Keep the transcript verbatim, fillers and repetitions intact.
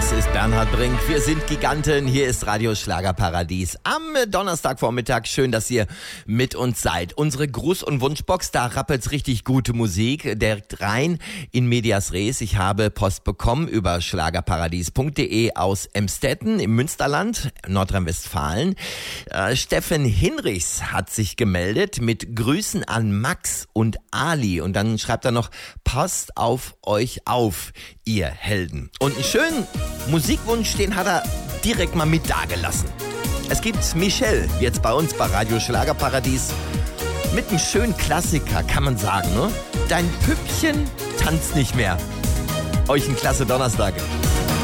Das ist Bernhard Brink. Wir sind Giganten. Hier ist Radio Schlagerparadies. Am Donnerstagvormittag. Schön, dass ihr mit uns seid. Unsere Gruß- und Wunschbox, da rappelt's richtig gute Musik. Direkt rein in Medias Res. Ich habe Post bekommen über schlagerparadies punkt de aus Emstetten im Münsterland, Nordrhein-Westfalen. Äh, Steffen Hinrichs hat sich gemeldet mit Grüßen an Max und Ali. Und dann schreibt er noch, passt auf euch auf, ihr Helden. Und einen schönen Musikwunsch, den hat er direkt mal mit dagelassen. Es gibt Michelle, jetzt bei uns bei Radio Schlagerparadies, mit einem schönen Klassiker, kann man sagen, ne? Dein Püppchen tanzt nicht mehr. Euch ein klasse Donnerstag.